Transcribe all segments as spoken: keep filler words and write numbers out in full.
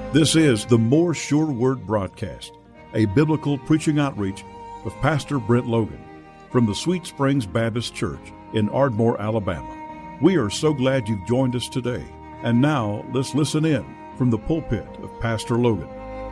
This is the More Sure Word broadcast, a biblical preaching outreach of Pastor Brent Logan from the Sweet Springs Baptist Church in Ardmore, Alabama. We are so glad you've joined us today. And now let's listen in from the pulpit of Pastor Logan.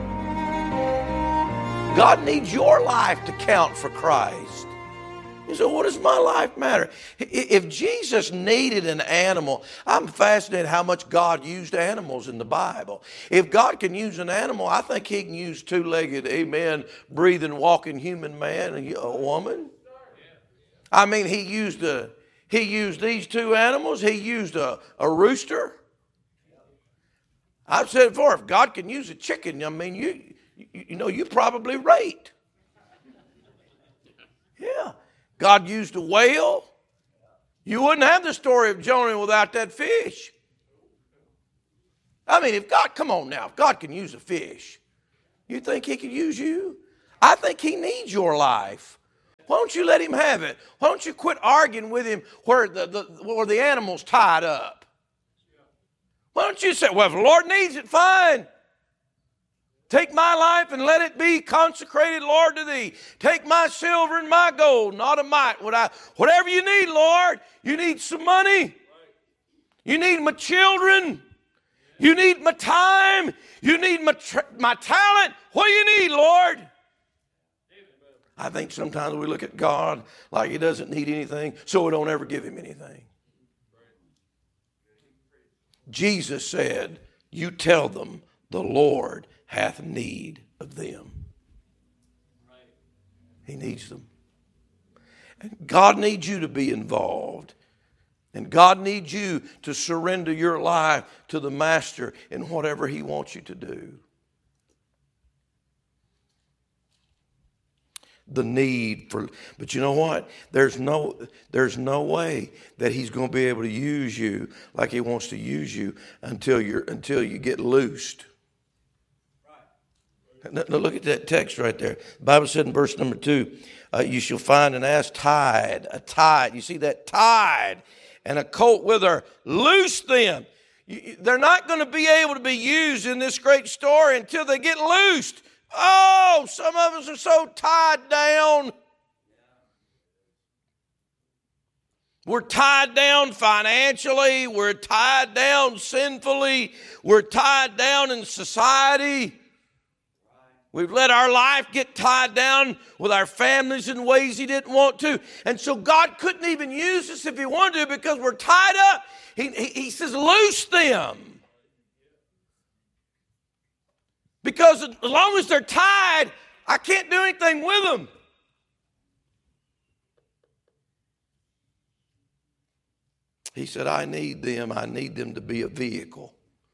God needs your life to count for Christ. You say, what does my life matter? If Jesus needed an animal, I'm fascinated how much God used animals in the Bible. If God can use an animal, I think he can use two-legged, amen, breathing, walking human man and a woman. I mean, he used a, he used these two animals. He used a, a rooster. I've said before, if God can use a chicken, I mean, you, you, you know, you probably rate. Yeah. God used a whale. You wouldn't have the story of Jonah without that fish. I mean, if God, come on now, if God can use a fish, you think he could use you? I think he needs your life. Why don't you let him have it? Why don't you quit arguing with him where the, the, where the animal's tied up? Why don't you say, well, if the Lord needs it, fine. Take my life and let it be consecrated, Lord, to thee. Take my silver and my gold, not a mite. What I, whatever you need, Lord. You need some money. You need my children. You need my time. You need my, my talent. What do you need, Lord? I think sometimes we look at God like he doesn't need anything, so we don't ever give him anything. Jesus said, you tell them the Lord hath need of them. He needs them. And God needs you to be involved. And God needs you to surrender your life to the Master in whatever he wants you to do. The need for, but you know what? There's no, there's no way that he's going to be able to use you like he wants to use you until you're, until you get loosed. Now, look at that text right there. The Bible said in verse number two, uh, you shall find an ass tied, a tied. You see that tied, and a colt with her. Loose them. You, they're not going to be able to be used in this great story until they get loosed. Oh, some of us are so tied down. We're tied down financially. We're tied down sinfully. We're tied down in society. We've let our life get tied down with our families in ways he didn't want to. And so God couldn't even use us if he wanted to because we're tied up. He, he, he says, loose them. Because as long as they're tied, I can't do anything with them. He said, I need them. I need them to be a vehicle.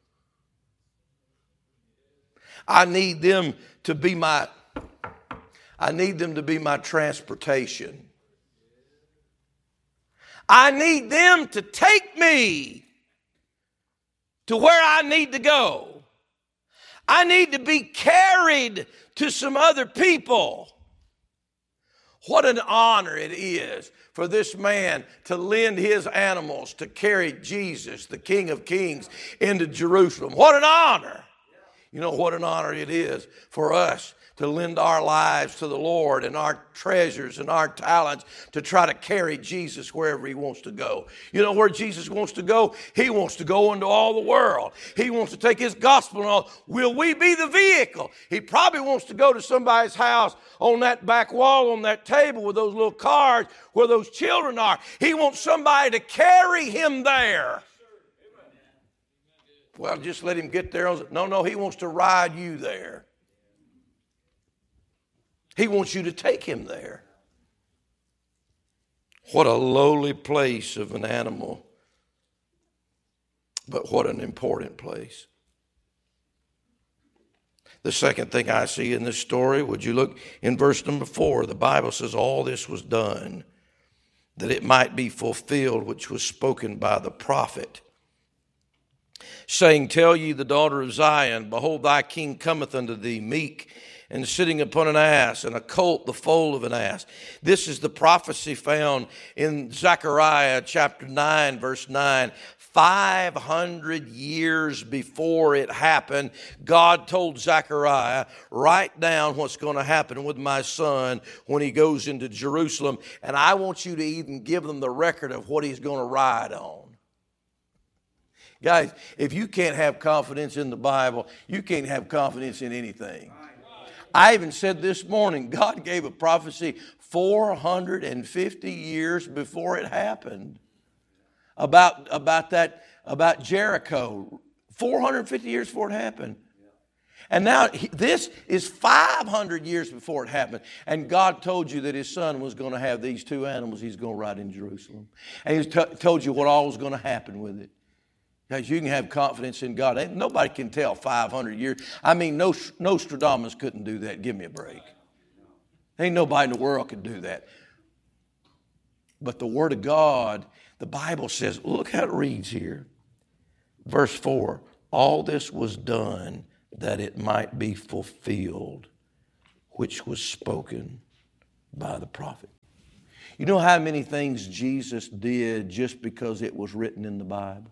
I need them to be my, I need them to be my transportation. I need them to take me to where I need to go. I need to be carried to some other people. What an honor it is for this man to lend his animals to carry Jesus, the King of Kings, into Jerusalem. What an honor. You know what an honor it is for us to lend our lives to the Lord and our treasures and our talents to try to carry Jesus wherever he wants to go. You know where Jesus wants to go? He wants to go into all the world. He wants to take his gospel and all. Will we be the vehicle? He probably wants to go to somebody's house on that back wall, on that table with those little cards where those children are. He wants somebody to carry him there. Well, just let him get there. No, no, he wants to ride you there. He wants you to take him there. What a lowly place of an animal, but what an important place. The second thing I see in this story, would you look in verse number four? The Bible says all this was done that it might be fulfilled, which was spoken by the prophet, saying, tell ye the daughter of Zion, behold, thy king cometh unto thee, meek and sitting upon an ass, and a colt the foal of an ass. This is the prophecy found in Zechariah chapter nine, verse nine. five hundred years before it happened, God told Zechariah, write down what's going to happen with my son when he goes into Jerusalem, and I want you to even give them the record of what he's going to ride on. Guys, if you can't have confidence in the Bible, you can't have confidence in anything. I even said this morning, God gave a prophecy four hundred fifty years before it happened about, about that, about Jericho. four hundred fifty years before it happened. And now this is five hundred years before it happened. And God told you that his son was going to have these two animals he's going to ride in Jerusalem. And he t- told you what all was going to happen with it. Because you can have confidence in God. Ain't, nobody can tell five hundred years. I mean, Nostradamus couldn't do that. Give me a break. Ain't nobody in the world could do that. But the Word of God, the Bible says, look how it reads here. Verse four, all this was done that it might be fulfilled, which was spoken by the prophet. You know how many things Jesus did just because it was written in the Bible?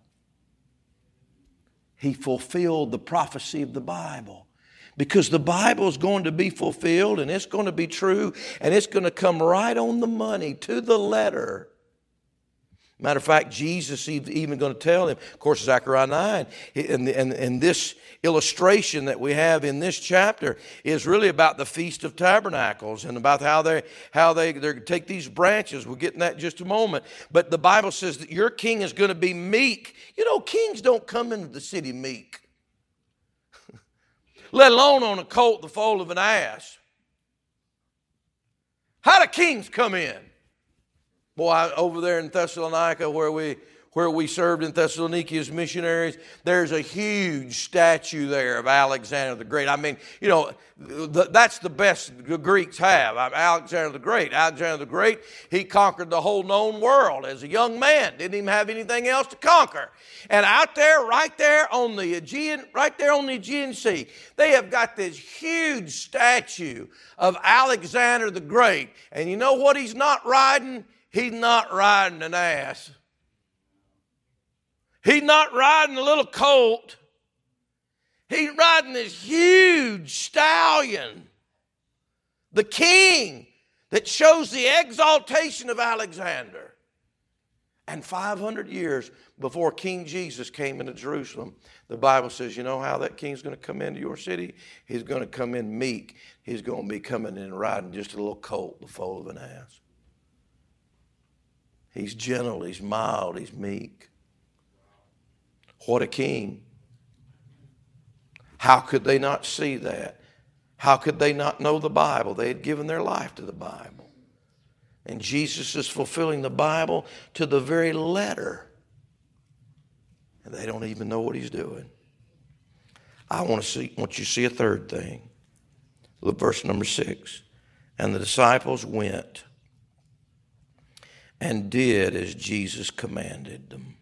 He fulfilled the prophecy of the Bible. Because the Bible is going to be fulfilled and it's going to be true and it's going to come right on the money to the letter. Matter of fact, Jesus is even going to tell him, of course, Zechariah nine, and, and, and this illustration that we have in this chapter is really about the Feast of Tabernacles and about how they how they they take these branches. We'll get in that in just a moment. But the Bible says that your king is going to be meek. You know, kings don't come into the city meek, let alone on a colt the foal of an ass. How do kings come in? Boy, over there in Thessalonica where we where we served in Thessaloniki as missionaries, there's a huge statue there of Alexander the Great. I mean, you know, the, that's the best the Greeks have. Alexander the Great. Alexander the Great, he conquered the whole known world as a young man. Didn't even have anything else to conquer. And out there, right there on the Aegean, right there on the Aegean Sea, they have got this huge statue of Alexander the Great. And you know what he's not riding? He's not riding an ass. He's not riding a little colt. He's riding this huge stallion. The king that shows the exaltation of Alexander. And five hundred years before King Jesus came into Jerusalem, the Bible says, you know how that king's going to come into your city? He's going to come in meek. He's going to be coming in riding just a little colt, the foal of an ass. He's gentle, he's mild, he's meek. What a king. How could they not see that? How could they not know the Bible? They had given their life to the Bible. And Jesus is fulfilling the Bible to the very letter. And they don't even know what he's doing. I want to see, want you to see a third thing. Look, verse number six. And the disciples went and did as Jesus commanded them.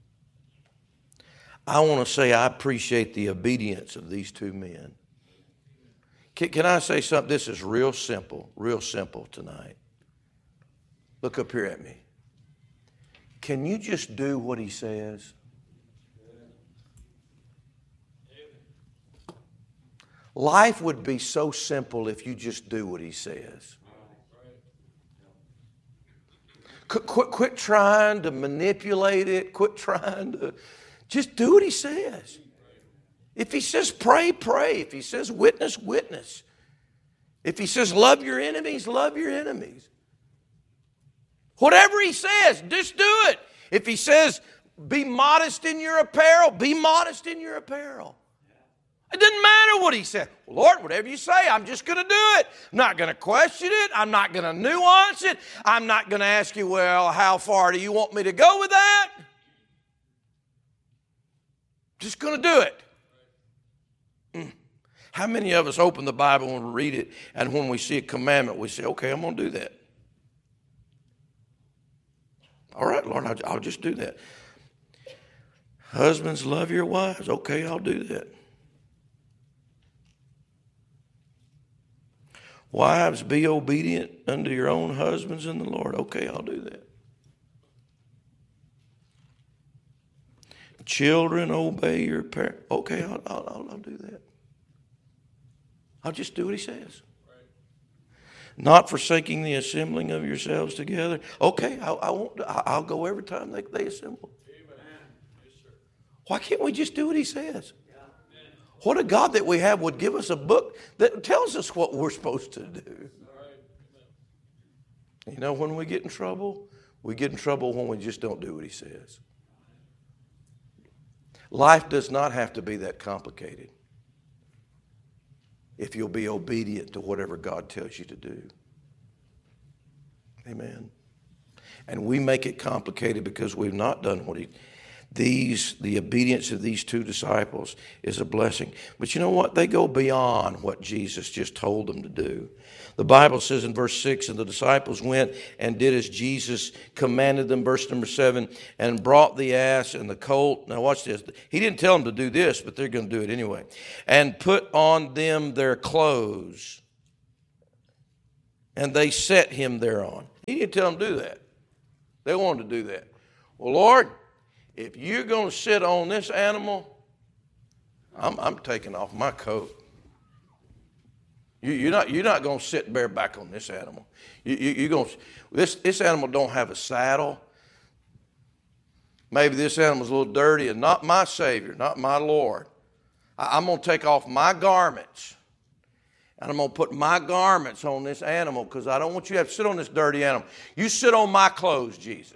I want to say I appreciate the obedience of these two men. Can, can I say something? This is real simple, real simple tonight. Look up here at me. Can you just do what he says? Life would be so simple if you just do what he says. Quit, quit, quit trying to manipulate it. Quit trying to... Just do what he says. If he says pray, pray. If he says witness, witness. If he says love your enemies, love your enemies. Whatever he says, just do it. If he says be modest in your apparel, be modest in your apparel. It doesn't matter what he said. Lord, whatever you say, I'm just going to do it. I'm not going to question it. I'm not going to nuance it. I'm not going to ask you, well, how far do you want me to go with that? Just going to do it. Mm. How many of us open the Bible and read it, and when we see a commandment, we say, okay, I'm going to do that. All right, Lord, I'll, I'll just do that. Husbands, love your wives. Okay, I'll do that. Wives, be obedient unto your own husbands in the Lord. Okay, I'll do that. Children, obey your parents. Okay, I'll, I'll, I'll do that. I'll just do what he says. Not forsaking the assembling of yourselves together. Okay, I, I won't. I'll go every time they, they assemble. Why can't we just do what he says? What a God that we have would give us a book that tells us what we're supposed to do. You know, when we get in trouble, we get in trouble when we just don't do what he says. Life does not have to be that complicated if you'll be obedient to whatever God tells you to do. Amen. And we make it complicated because we've not done what he... These, the obedience of these two disciples is a blessing. But you know what? They go beyond what Jesus just told them to do. The Bible says in verse six, and the disciples went and did as Jesus commanded them, verse number seven, and brought the ass and the colt. Now watch this. He didn't tell them to do this, but they're going to do it anyway. And put on them their clothes. And they set him thereon. He didn't tell them to do that. They wanted to do that. Well, Lord, if you're going to sit on this animal, I'm, I'm taking off my coat. You, you're not, you're not going to sit bareback on this animal. You, you, you're going to, this, this animal don't have a saddle. Maybe this animal's a little dirty, and not my Savior, not my Lord. I, I'm going to take off my garments, and I'm going to put my garments on this animal because I don't want you to have to sit on this dirty animal. You sit on my clothes, Jesus.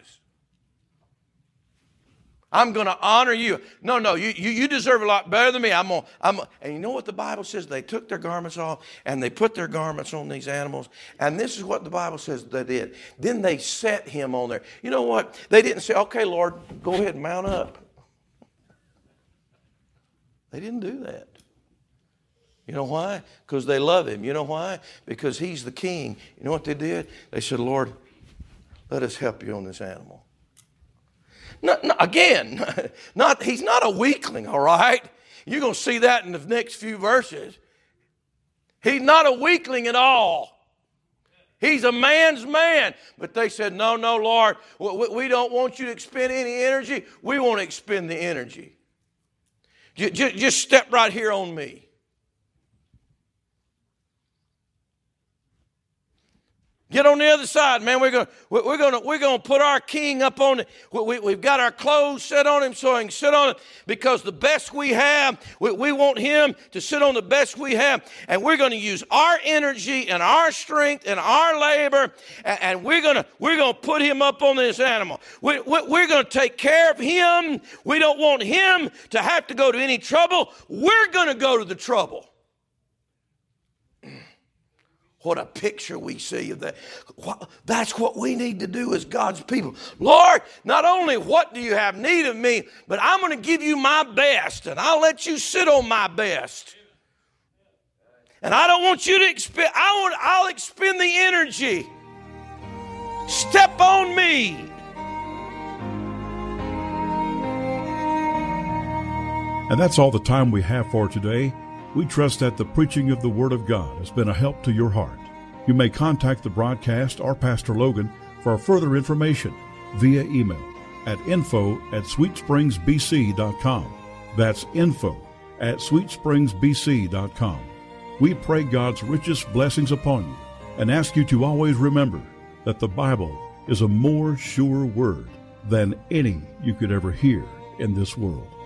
I'm going to honor you. No, no, you, you, you deserve a lot better than me. I'm gonna, I'm gonna, and you know what the Bible says? They took their garments off and they put their garments on these animals. And this is what the Bible says they did. Then they set him on there. You know what? They didn't say, okay, Lord, go ahead and mount up. They didn't do that. You know why? Because they love him. You know why? Because he's the king. You know what they did? They said, Lord, let us help you on this animal. Not, not, again, not, he's not a weakling, all right? You're going to see that in the next few verses. He's not a weakling at all. He's a man's man. But they said, no, no, Lord, we, we don't want you to expend any energy. We want to expend the energy. Just, just step right here on me. Get on the other side, man. We're going we're going to we're going to put our king up on it. We, we've got our clothes set on him so he can sit on it because the best we have, we, we want him to sit on the best we have. And we're going to use our energy and our strength and our labor, and, and we're going to we're going to put him up on this animal. We, we, we're going to take care of him. We don't want him to have to go to any trouble. We're going to go to the trouble. What a picture we see of that. That's what we need to do as God's people. Lord, not only what do you have need of me, but I'm going to give you my best, and I'll let you sit on my best. And I don't want you to expend, I want, I'll expend the energy. Step on me. And that's all the time we have for today. We trust that the preaching of the Word of God has been a help to your heart. You may contact the broadcast or Pastor Logan for further information via email at info at sweet springs b c dot com. That's info at sweet springs b c dot com. We pray God's richest blessings upon you and ask you to always remember that the Bible is a more sure word than any you could ever hear in this world.